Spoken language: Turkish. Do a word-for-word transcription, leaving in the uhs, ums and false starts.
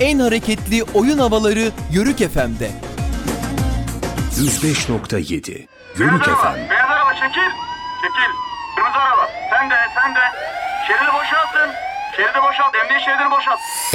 en hareketli oyun havaları Yörük F M'de. yüz beş nokta yedi Yörük F M. Beyaz araba çekil. Çekil. Kırmızı araba. Sen de sen de. Şeridi boşaltın. Şeridi boşalt. Emniyet şeridini boşalt.